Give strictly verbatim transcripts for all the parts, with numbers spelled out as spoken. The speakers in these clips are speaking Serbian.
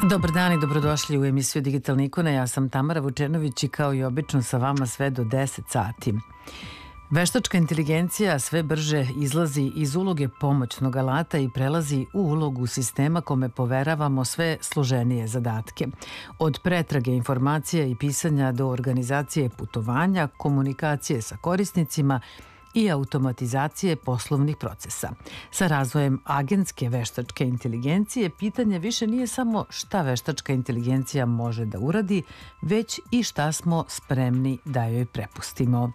Dobar dan i dobrodošli u emisiju Digitalne ikone. Ja sam Tamara Vučenović i kao i obično sa vama sve do deset sati. Veštačka inteligencija sve brže izlazi iz uloge pomoćnog alata i prelazi u ulogu sistema kome poveravamo sve složenije zadatke. Od pretrage informacija i pisanja do organizacije putovanja, komunikacije sa korisnicima i automatizacije poslovnih procesa. Sa razvojem agentske veštačke inteligencije pitanje više nije samo šta veštačka inteligencija može da uradi, već i šta smo spremni da joj prepustimo.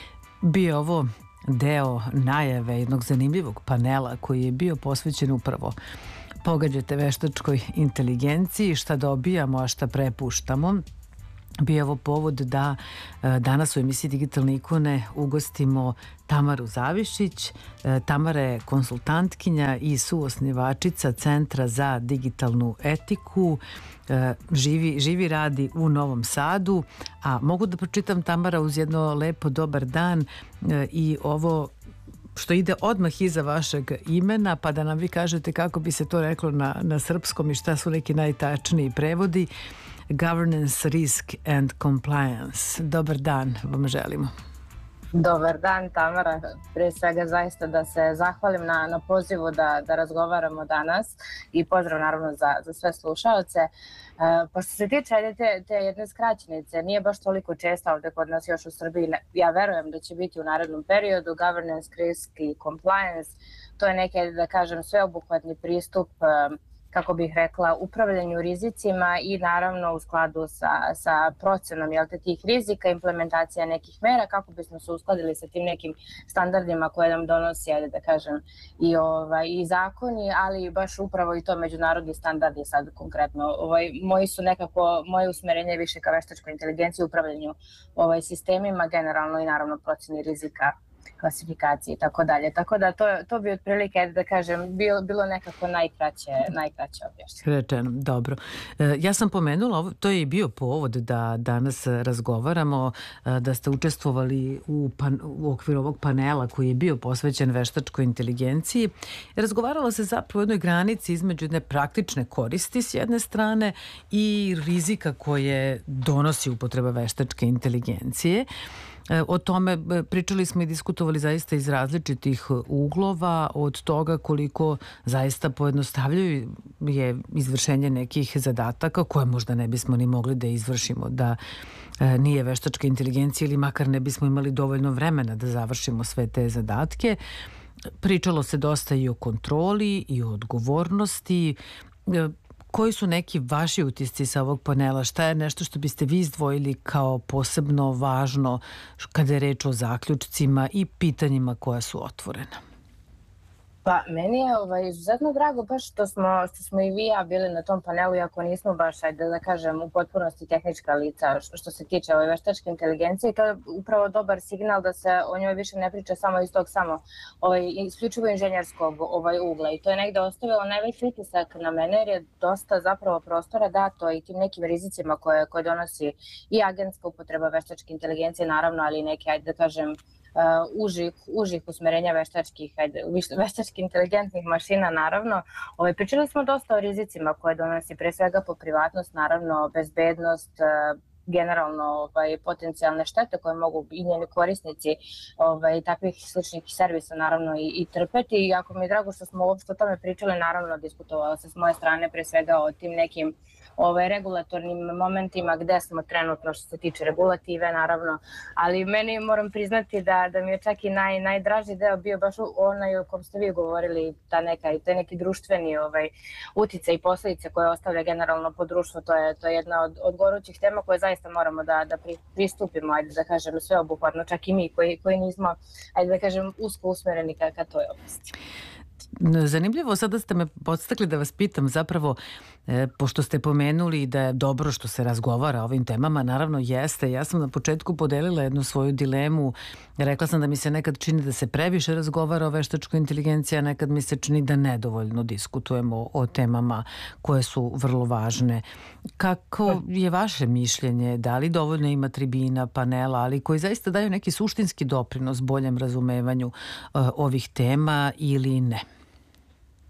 Bio ovo deo najave jednog zanimljivog panela koji je bio posvećen upravo pogađate veštačkoj inteligenciji, šta dobijamo, a šta prepuštamo. Bio je ovo povod da danas u emisiji Digitalne ikone ugostimo Tamaru Zavišić. Tamara je konsultantkinja i suosnivačica Centra za digitalnu etiku. Živi, živi radi u Novom Sadu. A mogu da pročitam, Tamara, uz jedno lepo dobar dan i ovo što ide odmah iza vašeg imena, pa da nam vi kažete kako bi se to reklo na, na srpskom i šta su neki najtačniji prevodi. Governance, Risk and Compliance. Dobar dan vam želimo. Dobar dan, Tamara. Prije svega zaista da se zahvalim na, na pozivu da, da razgovaramo danas i pozdrav naravno za, za sve slušaoce. E, pošto se tiče te, te jedne skraćenice, nije baš toliko često ovde kod nas još u Srbiji. Ja verujem da će biti u narednom periodu. Governance, Risk i Compliance. To je neki, da kažem, sveobuhvatni pristup kako bih rekla, upravljanju rizicima i naravno u skladu sa, sa procenom jel te, tih rizika, implementacija nekih mera kako bismo se uskladili sa tim nekim standardima koje nam donosi, ajde da kažem, i, ovaj, i zakoni, ali baš upravo i to međunarodni standardi sad konkretno. Ovaj, moji su nekako, moje usmerenje više ka veštačkoj inteligenciji, upravljanju ovaj, sistemima generalno i naravno proceni rizika, klasifikaciji i tako dalje. Tako da to, to bi otprilike, da kažem, bilo, bilo nekako najkraće, najkraće objašnjeno. Rečeno, dobro. Ja sam pomenula, ovo, to je i bio povod da danas razgovaramo, da ste učestvovali u, pan, u okviru ovog panela koji je bio posvećen veštačkoj inteligenciji. Razgovaralo se zapravo o jednoj granici između jedne praktične koristi s jedne strane i rizika koje donosi upotreba veštačke inteligencije. O tome pričali smo i diskutovali zaista iz različitih uglova, od toga koliko zaista pojednostavljaju je izvršenje nekih zadataka koje možda ne bismo ni mogli da izvršimo da nije veštačka inteligencija ili makar ne bismo imali dovoljno vremena da završimo sve te zadatke. Pričalo se dosta i o kontroli i o odgovornosti. Koji su neki vaši utisci sa ovog panela? Šta je nešto što biste vi izdvojili kao posebno važno kada je reč o zaključcima i pitanjima koja su otvorena? Pa meni je ovaj, izuzetno drago baš što smo, što smo i vi ja bili na tom panelu, iako nismo baš, ajde da kažem, u potpunosti tehnička lica što, što se tiče ove veštačke inteligencije. To je upravo dobar signal da se o njoj više ne priča samo iz tog samo ovaj, isključivo inženjerskog ovaj, ugla. I to je negde ostavilo najveći utisak na mene jer je dosta zapravo prostora dato i tim nekim rizicima koje, koje donosi i agentska upotreba veštačke inteligencije, naravno, ali i neke, ajde da kažem, Uh, užih, užih usmerenja veštačkih, ajde, veštačkih inteligentnih mašina, naravno. Ovaj, pričali smo dosta o rizicima koje donosi, pre svega po privatnost, naravno, bezbednost, uh, generalno ovaj, potencijalne štete koje mogu i njeni korisnici ovaj, takvih sličnih servisa naravno i, i trpeti. I jako mi je drago što smo uopšte o tome pričali, naravno diskutovalo se s moje strane pre svega o tim nekim ovaj, regulatornim momentima gde smo trenutno što se tiče regulative naravno, ali meni moram priznati da, da mi je čak i naj, najdraži deo bio baš onaj o kom ste vi govorili, ta neka, taj neki društveni ovaj, uticaj i posledice koje ostavlja generalno po društvu, to je, to je jedna od, od gorućih tema koje zaista moramo da, da pristupimo, ajde da kažem, sveobuhvatno, čak i mi koji, koji nismo, ajde da kažem, usko usmereni ka, ka toj oblasti. Zanimljivo, sada ste me podstakli da vas pitam zapravo, e, pošto ste pomenuli da je dobro što se razgovara o ovim temama, naravno jeste. Ja sam na početku podelila jednu svoju dilemu, rekla sam da mi se nekad čini da se previše razgovara o veštačkoj inteligenciji, a nekad mi se čini da nedovoljno diskutujemo o temama koje su vrlo važne. Kako je vaše mišljenje? Da li dovoljno ima tribina, panela, ali koji zaista daju neki suštinski doprinos boljem razumevanju uh, ovih tema ili ne?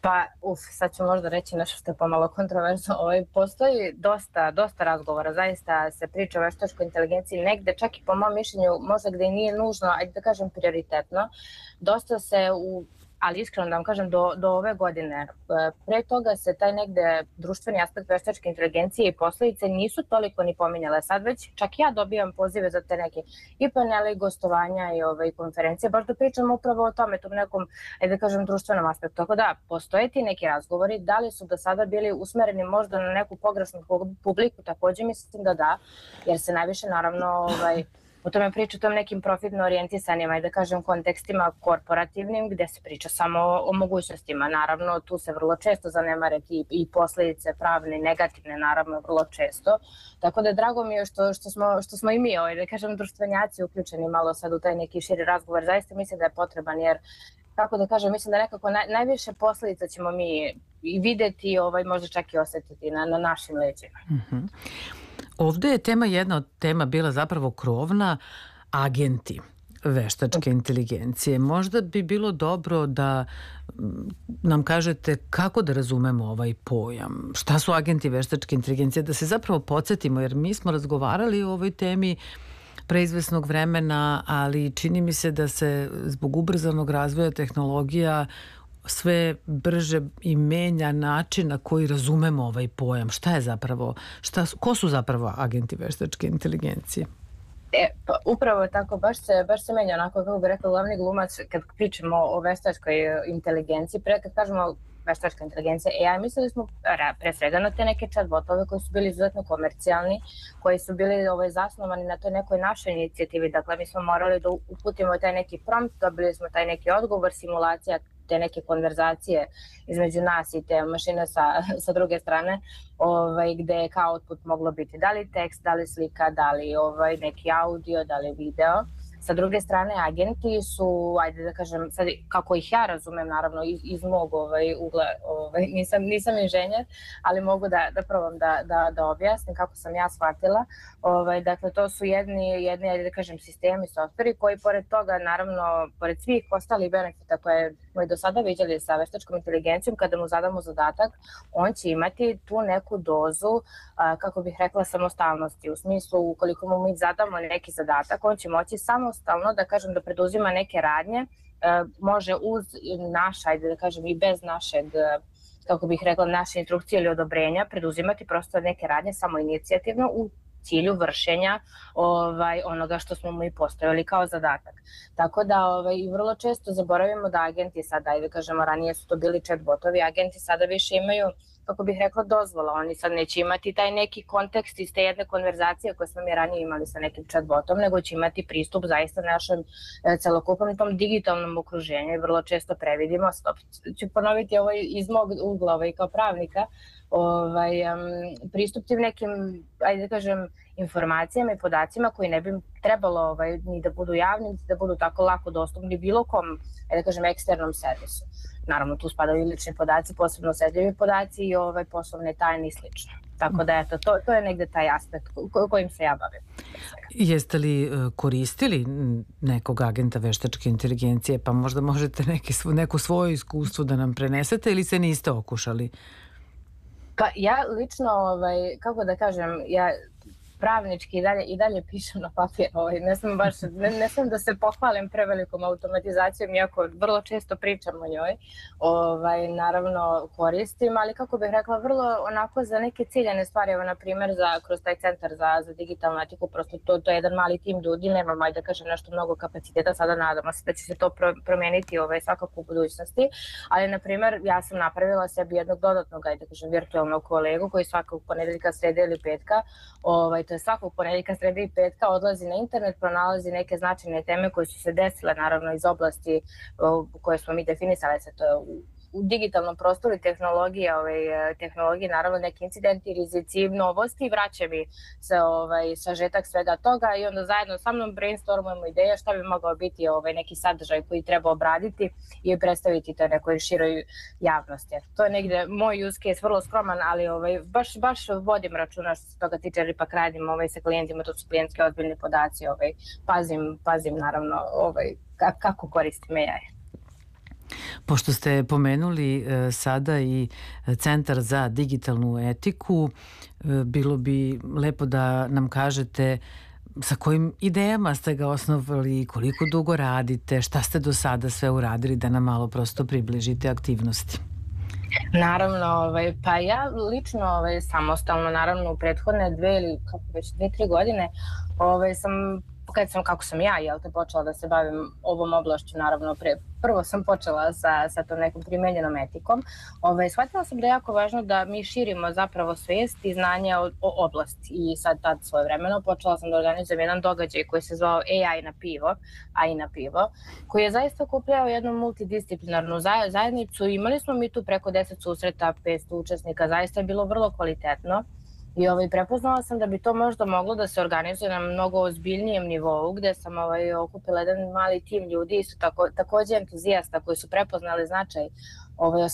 Pa, uf, sad ću možda reći nešto što je pomalo kontroverzno. Ovaj, postoji dosta, dosta razgovora, zaista se priča o veštačkoj inteligenciji negde, čak i po mom mišljenju, možda gde nije nužno, ajde da kažem prioritetno. Dosta se u ali iskreno da vam kažem, do, do ove godine. Pre toga se taj negde društveni aspekt veštačke inteligencije i posledice nisu toliko ni pominjale. Sad već čak ja dobijam pozive za te neke i panele i gostovanja i ove, konferencije, baš da pričam upravo o tome, tom nekom, da kažem, društvenom aspektu. Tako da, postoje ti neki razgovori, da li su do sada bili usmereni možda na neku pogrešnu publiku, takođe mislim da da, jer se najviše naravno ovaj, o tome priča o tom nekim profitno orijentisanim, da kažem, kontekstima korporativnim, gde se priča samo o mogućnostima. Naravno, tu se vrlo često zanemare i, i posledice pravne i negativne, naravno, vrlo često. Tako da drago mi je što, što, smo, što smo i mi, ovaj, da kažem, društvenjaci uključeni malo sad u taj neki širi razgovor. Zaista mislim da je potreban, jer kako da kažem, mislim da nekako naj, najviše posledica ćemo mi i videti, ovaj, možda čak i osetiti na, na našim leđima. Mm-hmm. Ovde je tema, jedna od tema bila zapravo krovna, agenti veštačke inteligencije. Možda bi bilo dobro da nam kažete kako da razumemo ovaj pojam. Šta su agenti veštačke inteligencije? Da se zapravo podsjetimo, jer mi smo razgovarali o ovoj temi pre izvesnog vremena, ali čini mi se da se zbog ubrzanog razvoja tehnologija sve brže i menja način na koji razumemo ovaj pojam. Šta je zapravo, šta su, ko su zapravo agenti veštačke inteligencije? E, pa upravo tako, baš se, baš se menja onako, kako bi rekao glavni glumac, kad pričamo o veštačkoj inteligenciji, pre kad kažemo veštačka inteligencija A I, mislili smo pre svega na te neke chatbotove koji su bili izuzetno komercijalni, koji su bili ovaj, zasnovani na toj nekoj našoj inicijativi. Dakle, mi smo morali da uputimo taj neki prompt, dobili smo taj neki odgovor, simulacija te neke konverzacije između nas i te mašine sa, sa druge strane, ovaj, gde je kao output moglo biti da li tekst, da li slika, da li ovaj, neki audio, da li video. Sa druge strane, agenti su, ajde da kažem, sad kako ih ja razumem, naravno iz, iz mog ovaj, ugla, ovaj, nisam, nisam inženjer, ali mogu da, da probam da, da, da objasnim kako sam ja shvatila. Ovaj, dakle, to su jedni, jedni, ajde da kažem, sistemi, softveri koji pored toga, naravno, pored svih ostalih benefita koje smo i do sada vidjeli sa veštačkom inteligencijom, kada mu zadamo zadatak, on će imati tu neku dozu, a, kako bih rekla, samostalnosti. U smislu, ukoliko mu mi zadamo neki zadatak, on će moći samostalno, da kažem, da preduzima neke radnje, a, može uz naš, ajde da kažem, i bez našeg, kako bih rekla, naše instrukcije ili odobrenja, preduzimati prosto neke radnje samoinicijativno u cilju vršenja ovaj, onoga što smo mu i postavili kao zadatak. Tako da ovaj, vrlo često zaboravimo da agenti sada, ajde kažemo, ranije su to bili chatbotovi, agenti sada više imaju, kako bih rekla, dozvola. Oni sad neće imati taj neki kontekst iz te jedne konverzacije koje smo mi ranije imali sa nekim chatbotom, nego će imati pristup zaista našem e, celokupnom tom digitalnom okruženju i vrlo često previdimo, stop, ću ponoviti ovo iz mog ugla ovaj, kao pravnika, ovaj, um, pristup tim nekim, ajde da kažem, informacijama i podacima koji ne bi trebalo ovaj, ni da budu javni, ni da budu tako lako dostupni bilo kom, ajde da kažem, eksternom servisu. Naravno, tu spadaju i lični podaci, posebno osetljivi podaci i ovaj, poslovne tajne i slično. Tako da, eto, to, to je negde taj aspekt ko, kojim se ja bavim. Jeste li koristili nekog agenta veštačke inteligencije, pa možda možete neki, neko svoje iskustvo da nam prenesete ili se niste okušali? Pa ja lično, ovaj, kako da kažem, ja pravnički i dalje, i dalje pišem na papir. Ovaj, ne sam baš, ne, ne sam da se pohvalim prevelikom automatizacijom, iako vrlo često pričam o njoj. Ovaj, naravno koristim, ali kako bih rekla, vrlo onako za neke ciljane stvari. Evo, na primjer, za, kroz taj centar za, za digitalnu etiku, prosto to, to je jedan mali tim ljudi, nemam, ajde da kažem, nešto mnogo kapaciteta, sada nadamo se da će se to pro, promeniti ovaj, svakako u budućnosti. Ali, na primjer, ja sam napravila sebi jednog dodatnog, ajde da kažem, virtualnog kolegu koji svakog ponedeljka, srede ili petka, ovaj, to je svakog ponedeljka, srede i petka, odlazi na internet, pronalazi neke značajne teme koje su se desile, naravno, iz oblasti koje smo mi definisali, se to je u u digitalnom prostoru i tehnologije, ovaj, tehnologije, naravno neki incidenti, rizici, novosti, vraća mi se ovaj, sažetak svega toga i onda zajedno sa mnom brainstormujemo ideje šta bi mogao biti ovaj, neki sadržaj koji treba obraditi i predstaviti to nekoj široj javnosti. To je negde moj use case, vrlo skroman, ali ovaj, baš, baš vodim računa što se toga tiče, jer ipak radim ovaj, sa klijentima, to su klijentski ozbiljni podaci, ovaj, pazim, pazim naravno ovaj, kako koristim A I. Pošto ste pomenuli e, sada i Centar za digitalnu etiku, e, bilo bi lepo da nam kažete sa kojim idejama ste ga osnovali, koliko dugo radite, šta ste do sada sve uradili, da nam malo prosto približite aktivnosti. Naravno, ovaj, pa ja lično ovaj, samostalno, naravno u prethodne dve ili kako već dve, tri godine ovaj, sam, kad sam, kako sam ja, jel te, počela da se bavim ovom oblašću, naravno pre, prvo sam počela sa, sa tom nekom primenjenom etikom, ovaj, shvatila sam da je jako važno da mi širimo zapravo svest i znanje o, o oblasti i sad tad svoje vremeno počela sam da organizujem jedan događaj koji se zvao A I na pivo, A I na pivo, koji je zaista okupljao jednu multidisciplinarnu zajednicu. Imali smo mi tu preko deset susreta, petsto učesnika, zaista je bilo vrlo kvalitetno. I ovaj, prepoznala sam da bi to možda moglo da se organizuje na mnogo ozbiljnijem nivou, gde sam ovaj, okupila jedan mali tim ljudi, isto tako, takođe entuzijasta koji su prepoznali značaj ovaj,